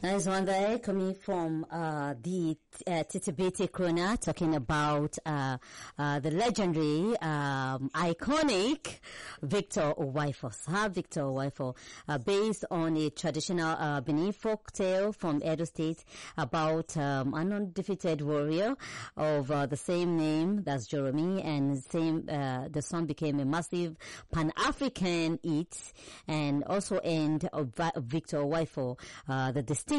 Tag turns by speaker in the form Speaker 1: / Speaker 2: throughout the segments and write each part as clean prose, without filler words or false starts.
Speaker 1: Nice one there, coming from the Titibete Krona, talking about the legendary, iconic Victor Owaifo. Sir Victor Owaifo, based on a traditional Benin folk tale from Edo State about an undefeated warrior of the same name, that's Jeremy, and the song became a massive Pan-African hit, and also earned Victor Owaifo the distinct,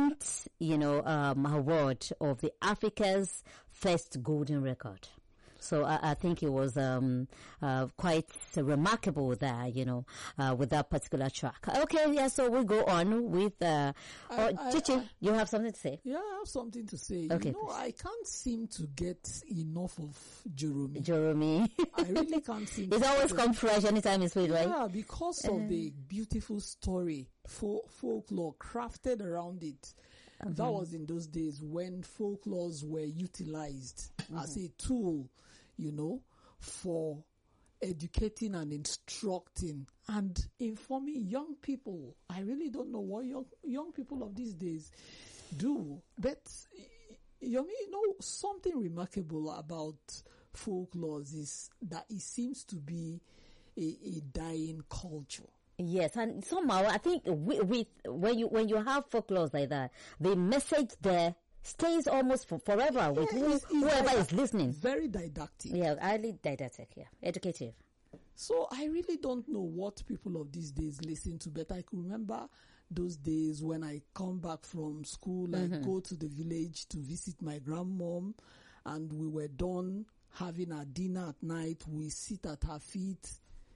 Speaker 1: award of the Africa's first golden record. So I think it was quite remarkable there, with that particular track. Okay, yeah. So we go on with Chichi. You have something to say?
Speaker 2: Yeah, I have something to say.
Speaker 1: Okay,
Speaker 2: I can't seem to get enough of Jeremy.
Speaker 1: I
Speaker 2: really can't seem.
Speaker 1: It's always come fresh anytime it's played, right?
Speaker 2: Yeah, because of the beautiful story, folklore crafted around it. That was in those days when folklores were utilized as a tool, for educating and instructing and informing young people. I really don't know what young people of these days do. But, something remarkable about folklores is that it seems to be a dying culture.
Speaker 1: Yes, and somehow I think with when you have folklore like that, the message there stays almost forever with whoever is listening.
Speaker 2: Very didactic.
Speaker 1: Yeah, highly didactic. Yeah, educative.
Speaker 2: So I really don't know what people of these days listen to, but I can remember those days when I come back from school, I go to the village to visit my grandmom, and we were done having our dinner at night. We sit at her feet.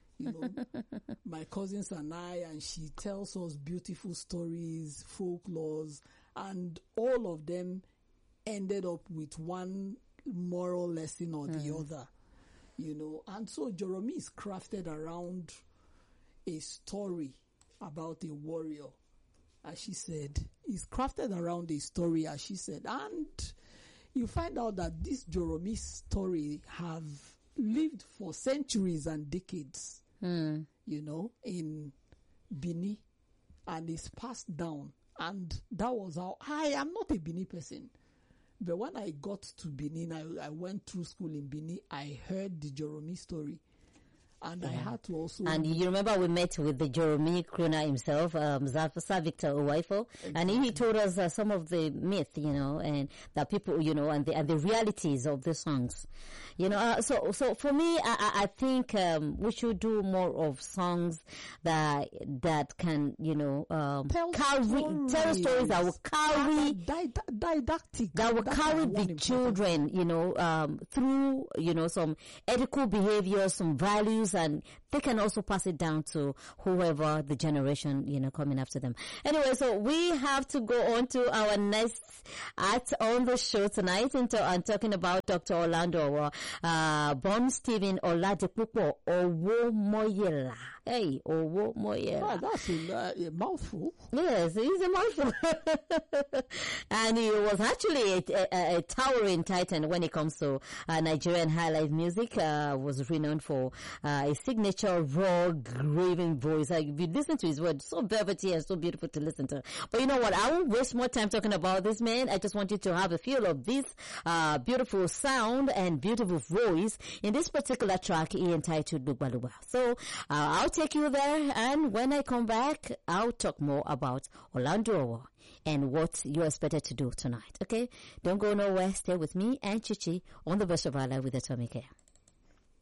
Speaker 2: My cousins and I, and she tells us beautiful stories, folklores, and all of them ended up with one moral lesson or the other, And so Jeremy is crafted around a story about a warrior, as she said. He's crafted around a story, as she said. And you find out that this Jeremy story have lived for centuries and decades. In Benin, and it's passed down. And that was how I am not a Benin person. But when I got to Benin, I went through school in Benin, I heard the Jeremy story. And I had to also...
Speaker 1: And you remember we met with the Jeremy Krona himself, Sir Victor Owaifo, exactly. And he told us some of the myth, and that people, and the realities of the songs. So for me, I think we should do more of songs that can, tell stories that will carry
Speaker 2: didactic,
Speaker 1: that will carry the children, through some ethical behavior, some values, and they can also pass it down to whoever the generation coming after them. Anyway, so we have to go on to our next act on the show tonight, and talking about Dr. Orlando Bon Stephen Oladipupo Owomoyela. Hey, Owomoyela.
Speaker 2: Oh, that's a mouthful.
Speaker 1: Yes, he's a mouthful. And he was actually a towering titan when it comes to Nigerian highlife music. Was renowned for a signature raw, raving voice. If you listen to his words, so velvety and so beautiful to listen to. But you know what? I won't waste more time talking about this man. I just want you to have a feel of this beautiful sound and beautiful voice in this particular track entitled Lugbaluba. So I'll take you there, and when I come back, I'll talk more about Orlando Owo and what you're expected to do tonight. Okay? Don't go nowhere. Stay with me and Chichi on the Best of Our Life with Atomic Air.